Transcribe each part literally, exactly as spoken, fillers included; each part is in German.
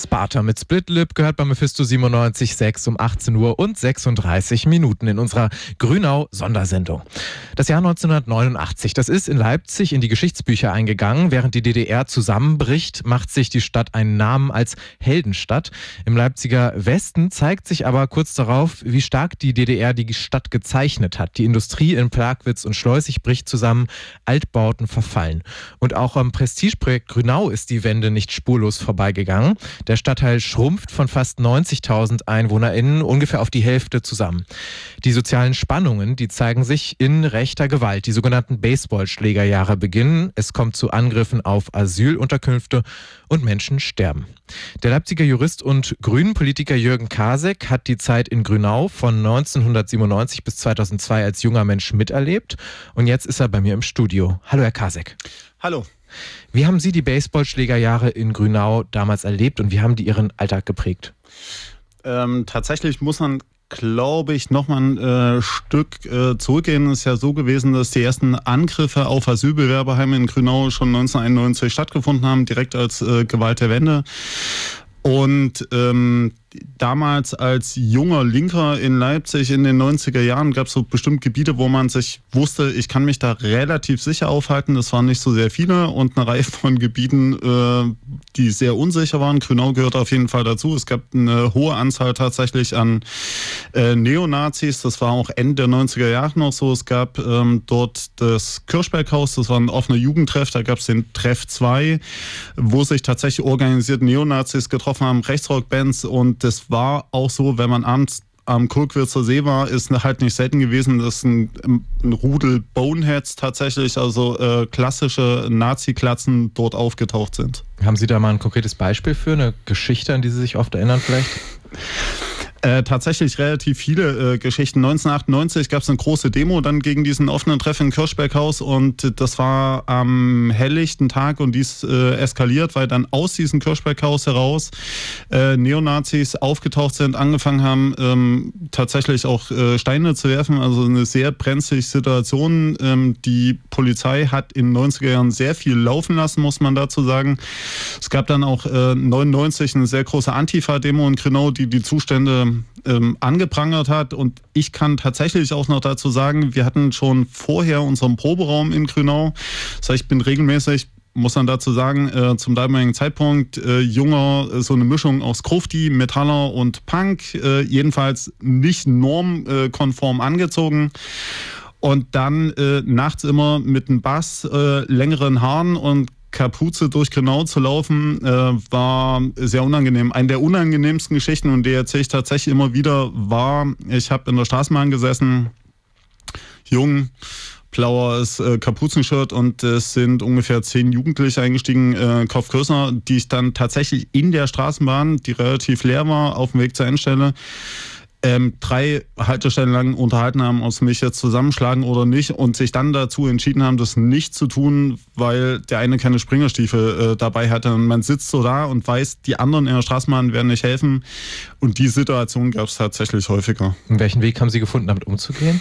Sparta mit Split Lip gehört bei Mephisto siebenundneunzig Komma sechs um achtzehn Uhr und sechsunddreißig Minuten in unserer Grünau-Sondersendung. Das Jahr neunzehnhundertneunundachtzig, das ist in Leipzig in die Geschichtsbücher eingegangen. Während die D D R zusammenbricht, macht sich die Stadt einen Namen als Heldenstadt. Im Leipziger Westen zeigt sich aber kurz darauf, wie stark die D D R die Stadt gezeichnet hat. Die Industrie in Plagwitz und Schleusig bricht zusammen, Altbauten verfallen. Und auch am Prestigeprojekt Grünau ist die Wende nicht spurlos vorbeigegangen. Der Stadtteil schrumpft von fast neunzigtausend EinwohnerInnen ungefähr auf die Hälfte zusammen. Die sozialen Spannungen, die zeigen sich in rechter Gewalt. Die sogenannten Baseballschlägerjahre beginnen. Es kommt zu Angriffen auf Asylunterkünfte und Menschen sterben. Der Leipziger Jurist und Grünen-Politiker Jürgen Kasek hat die Zeit in Grünau von neunzehnhundertsiebenundneunzig bis zweitausendzwei als junger Mensch miterlebt. Und jetzt ist er bei mir im Studio. Hallo, Herr Kasek. Hallo. Wie haben Sie die Baseballschlägerjahre in Grünau damals erlebt und wie haben die Ihren Alltag geprägt? Ähm, tatsächlich muss man, glaube ich, noch mal ein äh, Stück äh, zurückgehen. Es ist ja so gewesen, dass die ersten Angriffe auf Asylbewerberheime in Grünau schon neunzehnhunderteinundneunzig stattgefunden haben, direkt als äh, Gewalt der Wende. Und ähm, damals als junger Linker in Leipzig in den neunziger Jahren gab es so bestimmt Gebiete, wo man sich wusste, ich kann mich da relativ sicher aufhalten. Das waren nicht so sehr viele und eine Reihe von Gebieten, äh, die sehr unsicher waren. Grünau gehört auf jeden Fall dazu. Es gab eine hohe Anzahl tatsächlich an äh, Neonazis. Das war auch Ende der neunziger Jahre noch so. Es gab ähm, dort das Kirschberghaus, das war ein offener Jugendtreff. Da gab es den Treff zwei, wo sich tatsächlich organisiert Neonazis getroffen haben, Rechtsrockbands. Und das war auch so, wenn man abends am Kurkwitzer See war, ist halt nicht selten gewesen, dass ein, ein Rudel Boneheads tatsächlich, also äh, klassische Nazi-Klatzen dort aufgetaucht sind. Haben Sie da mal ein konkretes Beispiel für, eine Geschichte, an die Sie sich oft erinnern vielleicht? Äh, tatsächlich relativ viele äh, Geschichten. neunzehnhundertachtundneunzig gab es eine große Demo dann gegen diesen offenen Treff im Kirschberghaus und das war am helllichten Tag und dies äh, eskaliert, weil dann aus diesem Kirschberghaus heraus äh, Neonazis aufgetaucht sind, angefangen haben, ähm, tatsächlich auch äh, Steine zu werfen. Also eine sehr brenzlige Situation. Ähm, die Polizei hat in den neunziger Jahren sehr viel laufen lassen, muss man dazu sagen. Es gab dann auch äh, neunundneunzig eine sehr große Antifa-Demo in Grünau, die die Zustände Ähm, angeprangert hat. Und ich kann tatsächlich auch noch dazu sagen, wir hatten schon vorher unseren Proberaum in Grünau. Das heißt, ich bin regelmäßig, muss man dazu sagen, äh, zum damaligen Zeitpunkt äh, junger, äh, so eine Mischung aus Grufti, Metaller und Punk, äh, jedenfalls nicht normkonform angezogen. Und dann äh, nachts immer mit einem Bass, äh, längeren Haaren und Kapuze durch Grünau zu laufen, äh, war sehr unangenehm. Eine der unangenehmsten Geschichten, und die erzähle ich tatsächlich immer wieder, war, ich habe in der Straßenbahn gesessen, jung, blaues äh, Kapuzenshirt und es sind ungefähr zehn Jugendliche eingestiegen, äh, Kopfgrößer, die ich dann tatsächlich in der Straßenbahn, die relativ leer war, auf dem Weg zur Endstelle, Ähm, drei Haltestellen lang unterhalten haben, ob sie mich jetzt zusammenschlagen oder nicht und sich dann dazu entschieden haben, das nicht zu tun, weil der eine keine Springerstiefel äh, dabei hatte. Und man sitzt so da und weiß, die anderen in der Straßenbahn werden nicht helfen. Und die Situation gab es tatsächlich häufiger. Und welchen Weg haben Sie gefunden, damit umzugehen?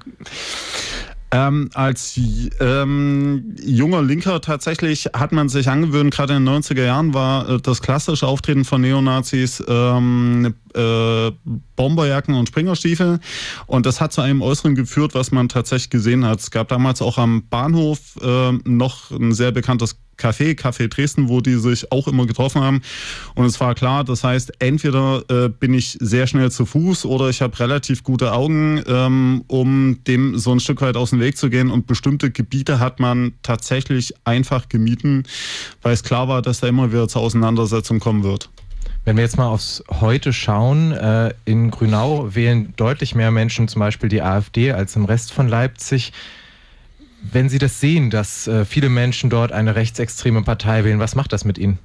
Ähm, als ähm, junger Linker tatsächlich hat man sich angewöhnt, gerade in den neunziger Jahren war äh, das klassische Auftreten von Neonazis ähm, äh, Bomberjacken und Springerstiefel und das hat zu einem Äußeren geführt, was man tatsächlich gesehen hat. Es gab damals auch am Bahnhof äh, noch ein sehr bekanntes Café, Café Dresden, wo die sich auch immer getroffen haben. Und es war klar, das heißt, entweder äh, bin ich sehr schnell zu Fuß oder ich habe relativ gute Augen, ähm, um dem so ein Stück weit aus dem Weg zu gehen. Und bestimmte Gebiete hat man tatsächlich einfach gemieden, weil es klar war, dass da immer wieder zur Auseinandersetzung kommen wird. Wenn wir jetzt mal aufs Heute schauen, äh, in Grünau wählen deutlich mehr Menschen zum Beispiel die AfD als im Rest von Leipzig. Wenn Sie das sehen, dass äh, viele Menschen dort eine rechtsextreme Partei wählen, was macht das mit Ihnen?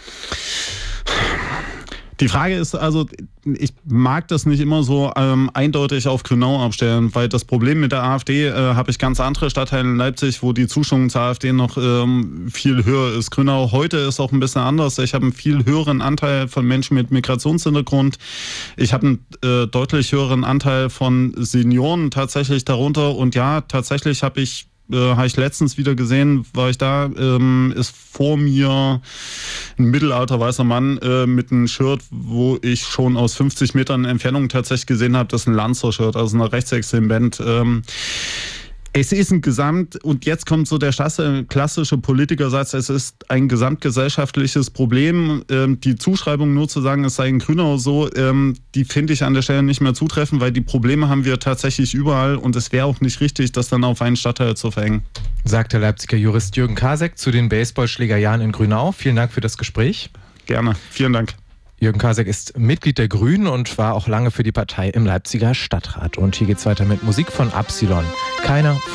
Die Frage ist also, ich mag das nicht immer so ähm, eindeutig auf Grünau abstellen, weil das Problem mit der AfD äh, habe ich ganz andere Stadtteile in Leipzig, wo die Zustimmung zur AfD noch ähm, viel höher ist. Grünau heute ist auch ein bisschen anders. Ich habe einen viel höheren Anteil von Menschen mit Migrationshintergrund. Ich habe einen äh, deutlich höheren Anteil von Senioren tatsächlich darunter. Und ja, tatsächlich habe ich äh, habe ich letztens wieder gesehen, war ich da, ähm, ist vor mir ein mittelalter weißer Mann äh, mit einem Shirt, wo ich schon aus fünfzig Metern Entfernung tatsächlich gesehen habe, das ist ein Lanzer-Shirt, also eine rechtsextreme Band. Ähm, Es ist ein Gesamt, und jetzt kommt so der klassische Politikersatz, es ist ein gesamtgesellschaftliches Problem. Ähm, die Zuschreibung nur zu sagen, es sei in Grünau so, ähm, die finde ich an der Stelle nicht mehr zutreffend, weil die Probleme haben wir tatsächlich überall und es wäre auch nicht richtig, das dann auf einen Stadtteil zu verhängen. Sagt der Leipziger Jurist Jürgen Kasek zu den Baseballschlägerjahren in Grünau. Vielen Dank für das Gespräch. Gerne, vielen Dank. Jürgen Kasek ist Mitglied der Grünen und war auch lange für die Partei im Leipziger Stadtrat. Und hier geht's weiter mit Musik von Absilon. Keiner